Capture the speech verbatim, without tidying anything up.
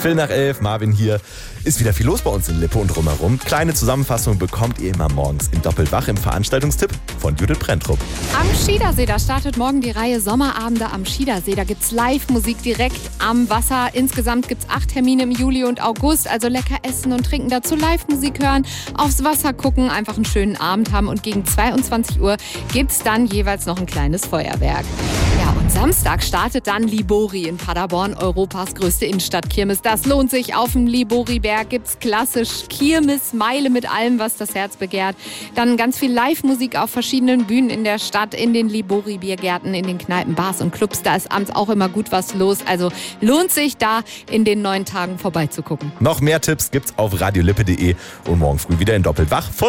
Phil nach elf, Marvin hier. Ist wieder viel los bei uns in Lippe und drumherum. Kleine Zusammenfassung bekommt ihr immer morgens in Doppelt wach im Veranstaltungstipp von Judith Brenntrup. Am Schiedersee, da startet morgen die Reihe Sommerabende am Schiedersee. Da gibt's Live-Musik direkt am Wasser. Insgesamt gibt's acht Termine im Juli und August. Also lecker essen und trinken, dazu Live-Musik hören, aufs Wasser gucken, einfach einen schönen Abend haben. Und gegen zweiundzwanzig Uhr gibt's dann jeweils noch ein kleines Feuerwerk. Ja, und Samstag startet dann Libori in Paderborn, Europas größte Innenstadtkirmes. Das lohnt sich. Auf dem Libori-Berg gibt's klassisch Kirmesmeile mit allem, was das Herz begehrt. Dann ganz viel Live-Musik auf verschiedenen Bühnen in der Stadt, in den Libori-Biergärten, in den Kneipen, Bars und Clubs. Da ist abends auch immer gut was los. Also lohnt sich da in den neun Tagen vorbeizugucken. Noch mehr Tipps gibt's auf radiolippe punkt de und morgen früh wieder in Doppelt wach von